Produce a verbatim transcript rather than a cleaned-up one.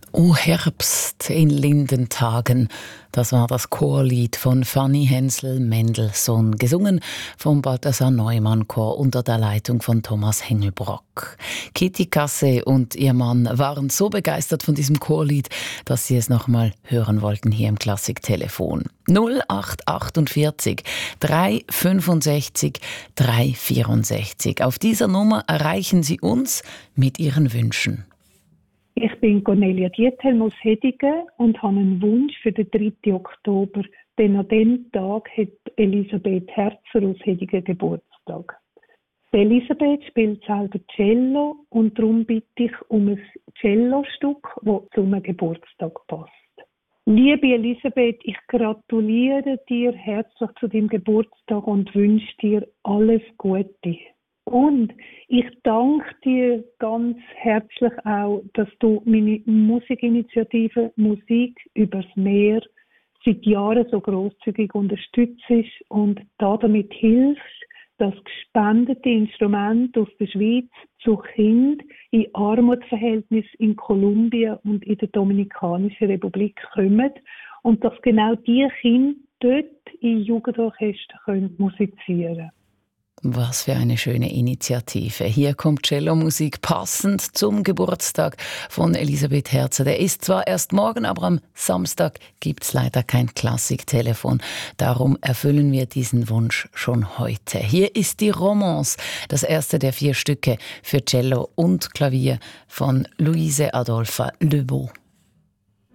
O Herbst in Lindentagen, das war das Chorlied von Fanny Hensel-Mendelssohn, gesungen vom Balthasar Neumann Chor unter der Leitung von Thomas Hengelbrock. Kitty Kasse und ihr Mann waren so begeistert von diesem Chorlied, dass sie es nochmal hören wollten hier im Klassiktelefon. null acht achtundvierzig drei fünfundsechzig drei vierundsechzig. Auf dieser Nummer erreichen Sie uns mit Ihren Wünschen. Ich bin Cornelia Diethelm aus Hedigen und habe einen Wunsch für den dritten Oktober, denn an diesem Tag hat Elisabeth Herzer aus Hedigen Geburtstag. Die Elisabeth spielt selber Cello und darum bitte ich um ein Cellostück, das zum Geburtstag passt. Liebe Elisabeth, ich gratuliere dir herzlich zu deinem Geburtstag und wünsche dir alles Gute. Und ich danke dir ganz herzlich auch, dass du meine Musikinitiative Musik übers Meer seit Jahren so grosszügig unterstützt und damit hilfst, dass gespendete Instrumente aus der Schweiz zu Kindern in Armutsverhältnissen in Kolumbien und in der Dominikanischen Republik kommen und dass genau diese Kinder dort in Jugendorchester können musizieren können. Was für eine schöne Initiative. Hier kommt Cello-Musik passend zum Geburtstag von Elisabeth Herzer. Der ist zwar erst morgen, aber am Samstag gibt es leider kein Klassiktelefon. Darum erfüllen wir diesen Wunsch schon heute. Hier ist die Romance, das erste der vier Stücke für Cello und Klavier von Louise Adolphe Lebeau.